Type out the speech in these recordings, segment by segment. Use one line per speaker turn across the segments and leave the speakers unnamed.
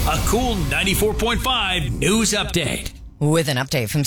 A cool 94.5 news update.
With an update from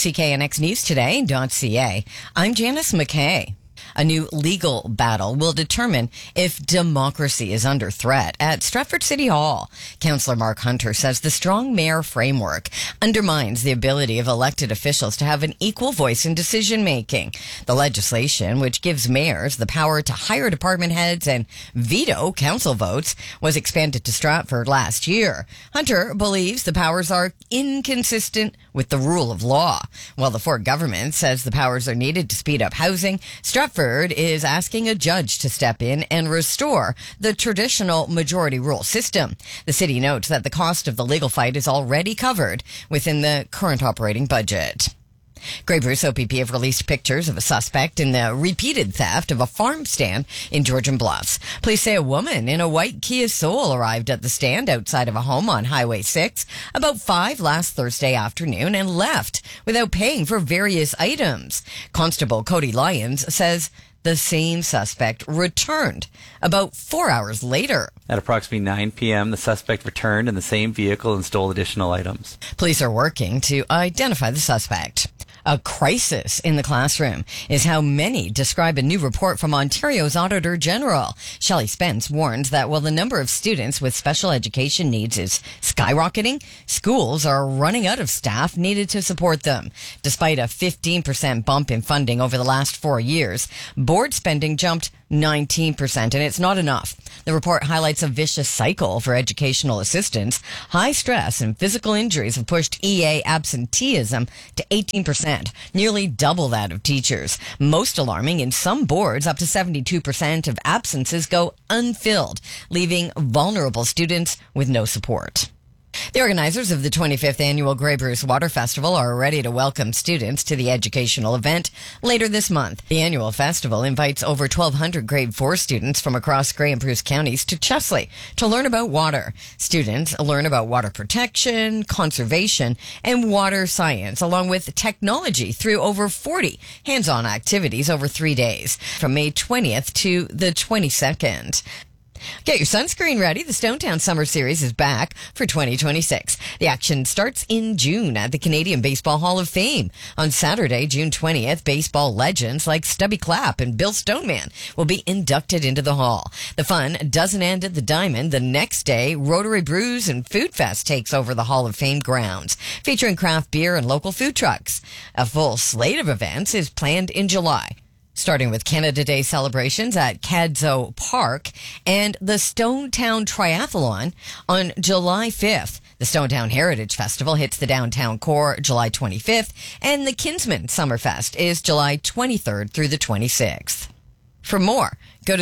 CKNXNewsToday.ca, I'm Janice McKay. A new legal battle will determine if democracy is under threat at Stratford City Hall. Councillor Mark Hunter says the strong mayor framework undermines the ability of elected officials to have an equal voice in decision-making. The legislation, which gives mayors the power to hire department heads and veto council votes, was expanded to Stratford last year. Hunter believes the powers are inconsistent with the rule of law. While the Ford government says the powers are needed to speed up housing, Stratford is asking a judge to step in and restore the traditional majority rule system. The city notes that the cost of the legal fight is already covered within the current operating budget. Grey Bruce OPP have released pictures of a suspect in the repeated theft of a farm stand in Georgian Bluffs. Police say a woman in a white Kia Soul arrived at the stand outside of a home on Highway 6 about 5 last Thursday afternoon and left without paying for various items. Constable Cody Lyons says the same suspect returned about 4 hours later.
At approximately 9 p.m., the suspect returned in the same vehicle and stole additional items.
Police are working to identify the suspect. A crisis in the classroom is how many describe a new report from Ontario's Auditor General. Shelley Spence warns that while the number of students with special education needs is skyrocketing, schools are running out of staff needed to support them. Despite a 15% bump in funding over the last 4 years, board spending jumped 19%, and it's not enough. The report highlights a vicious cycle for educational assistants. High stress and physical injuries have pushed EA absenteeism to 18%, nearly double that of teachers. Most alarming, in some boards, up to 72% of absences go unfilled, leaving vulnerable students with no support. The organizers of the 25th Annual Grey Bruce Water Festival are ready to welcome students to the educational event later this month. The annual festival invites over 1,200 Grade 4 students from across Grey and Bruce counties to Chesley to learn about water. Students learn about water protection, conservation, and water science, along with technology through over 40 hands-on activities over 3 days, from May 20th to the 22nd. Get your sunscreen ready. The Stonetown Summer Series is back for 2026. The action starts in June at the Canadian Baseball Hall of Fame. On Saturday, June 20th, baseball legends like Stubby Clapp and Bill Stoneman will be inducted into the hall. The fun doesn't end at the Diamond. The next day, Rotary Brews and Food Fest takes over the Hall of Fame grounds, featuring craft beer and local food trucks. A full slate of events is planned in July, starting with Canada Day celebrations at Cadzo Park and the Stonetown Triathlon on July 5th. The Stonetown Heritage Festival hits the downtown core July 25th, and the Kinsman Summerfest is July 23rd through the 26th. For more, go to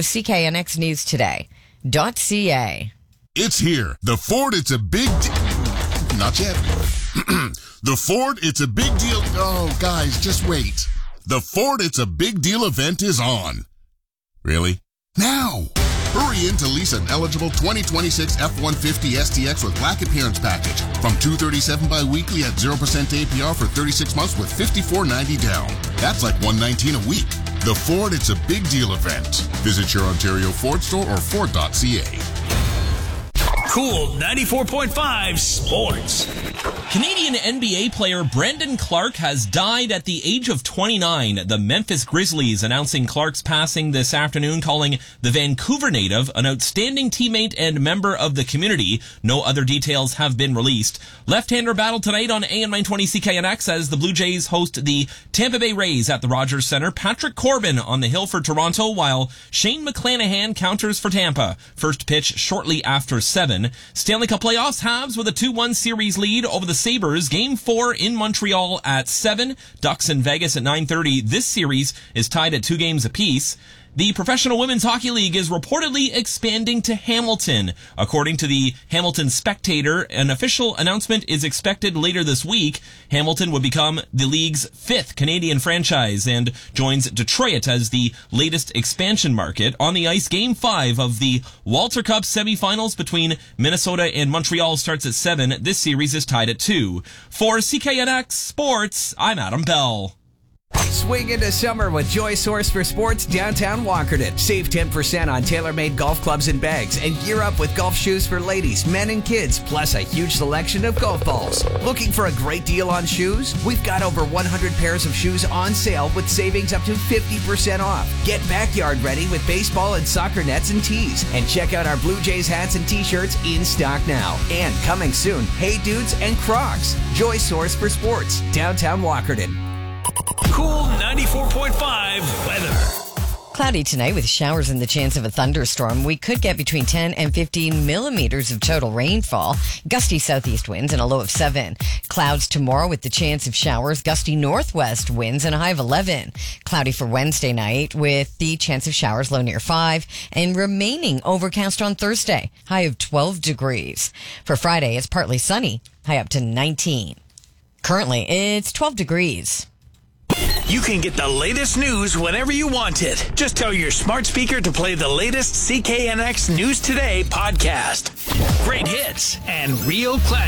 CKNXNewsToday.ca.
It's here. The Ford, it's a big Not yet. The Ford, it's a big deal. Oh, guys, just wait. The Ford It's a Big Deal event is on. Really? Now! Hurry in to lease an eligible 2026 F-150 STX with Black Appearance Package from $237 bi-weekly at 0% APR for 36 months with $54.90 down. That's like $119 a week. The Ford It's a Big Deal event. Visit your Ontario Ford store or Ford.ca.
Cool 94.5 Sports.
Canadian NBA player Brandon Clarke has died at the age of 29. The Memphis Grizzlies announcing Clarke's passing this afternoon, calling the Vancouver native an outstanding teammate and member of the community. No other details have been released. Left-hander battle tonight on AM 920 CKNX as the Blue Jays host the Tampa Bay Rays at the Rogers Centre. Patrick Corbin on the hill for Toronto, while Shane McClanahan counters for Tampa. First pitch shortly after 7. Stanley Cup playoffs Habs with a 2-1 series lead over the Sabres. Game 4 in Montreal at 7. Ducks in Vegas at 9:30. This series is tied at 2 games apiece. The Professional Women's Hockey League is reportedly expanding to Hamilton. According to the Hamilton Spectator, an official announcement is expected later this week. Hamilton would become the league's 5th Canadian franchise and joins Detroit as the latest expansion market. On the ice, Game 5 of the Walter Cup semifinals between Minnesota and Montreal starts at 7. This series is tied at 2. For CKNX Sports, I'm Adam Bell.
Swing into summer with Joy Source for Sports downtown Walkerton. Save 10% on tailor-made golf clubs and bags and gear up with golf shoes for ladies, men, and kids, plus a huge selection of golf balls. Looking for a great deal on shoes? We've got over 100 pairs of shoes on sale with savings up to 50% off. Get backyard ready with baseball and soccer nets and tees. And check out our Blue Jays hats and t-shirts in stock now. And coming soon, Hey Dudes and Crocs. Joy Source for Sports, downtown Walkerton.
Cool 94.5 weather.
Cloudy tonight with showers and the chance of a thunderstorm. We could get between 10 and 15 millimeters of total rainfall. Gusty southeast winds and a low of 7. Clouds tomorrow with the chance of showers. Gusty northwest winds and a high of 11. Cloudy for Wednesday night with the chance of showers, low near 5. And remaining overcast on Thursday, high of 12 degrees. For Friday, it's partly sunny, high up to 19. Currently, it's 12 degrees.
You can get the latest news whenever you want it. Just tell your smart speaker to play the latest CKNX News Today podcast. Great hits and real classics.